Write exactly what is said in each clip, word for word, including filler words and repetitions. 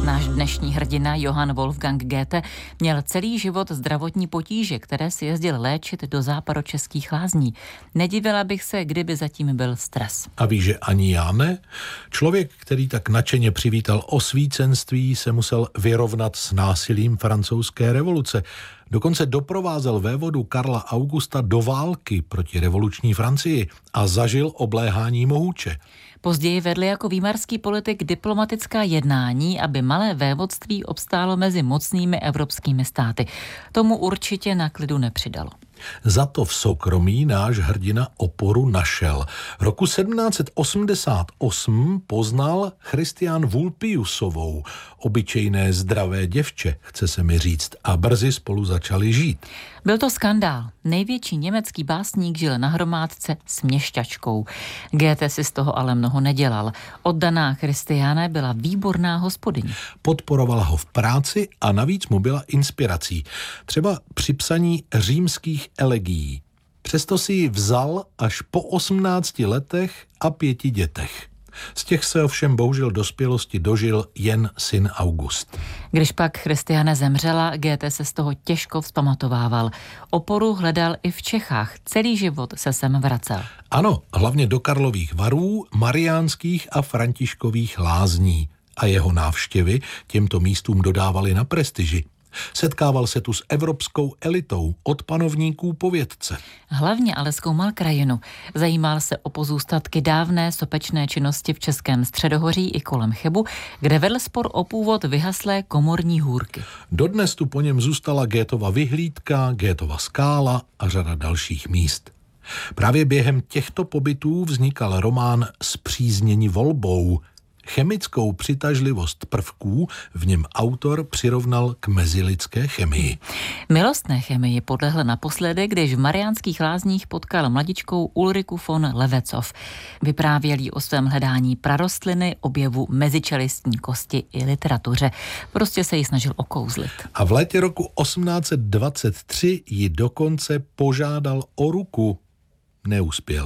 Náš dnešní hrdina Johann Wolfgang Goethe měl celý život zdravotní potíže, které si jezdil léčit do západočeských lázní. Nedivila bych se, kdyby zatím byl stres. A víš, že ani já ne? Člověk, který tak nadšeně přivítal osvícenství, se musel vyrovnat s násilím francouzské revoluce. Dokonce doprovázel vévodu Karla Augusta do války proti revoluční Francii a zažil obléhání Mohuče. Později vedl jako výmarský politik diplomatická jednání, aby malé vévodství obstálo mezi mocnými evropskými státy. Tomu určitě na klidu nepřidalo. Za to v soukromí náš hrdina oporu našel. Roku sedmnáct set osmdesát osm poznal Christian Vulpiusovou, obyčejné zdravé děvče, chce se mi říct, a brzy spolu začali žít. Byl to skandál. Největší německý básník žil na hromádce s měšťačkou. Goethe si z toho ale mnoho nedělal. Oddaná Christiane byla výborná hospodyně. Podporovala ho v práci a navíc mu byla inspirací. Třeba při psaní římských elegií. Přesto si ji vzal až po osmnácti letech a pěti dětech. Z těch se ovšem bohužel dospělosti dožil jen syn August. Když pak Christiane zemřela, Goethe se z toho těžko vzpamatovával. Oporu hledal i v Čechách. Celý život se sem vracel. Ano, hlavně do Karlových Varů, Mariánských a Františkových lázní. A jeho návštěvy těmto místům dodávaly na prestiži. Setkával se tu s evropskou elitou, od panovníků po vědce. Hlavně ale zkoumal krajinu. Zajímal se o pozůstatky dávné sopečné činnosti v Českém středohoří i kolem Chebu, kde vedl spor o původ vyhaslé komorní hůrky. Dodnes tu po něm zůstala Goethova vyhlídka, Goethova skála a řada dalších míst. Právě během těchto pobytů vznikal román Spřízněni volbou. Chemickou přitažlivost prvků v něm autor přirovnal k mezilidské chemii. Milostné chemii podlehl naposledy, když v Mariánských lázních potkal mladičkou Ulriku von Levecov. Vyprávěl jí o svém hledání prarostliny, objevu mezičelistní kosti i literatuře. Prostě se jí snažil okouzlit. A v létě roku osmnáct set dvacet tři ji dokonce požádal o ruku. Neuspěl.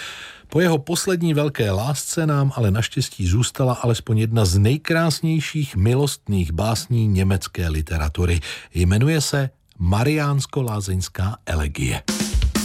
Po jeho poslední velké lásce nám ale naštěstí zůstala alespoň jedna z nejkrásnějších milostných básní německé literatury. Jmenuje se Mariánsko-lázeňská elegie.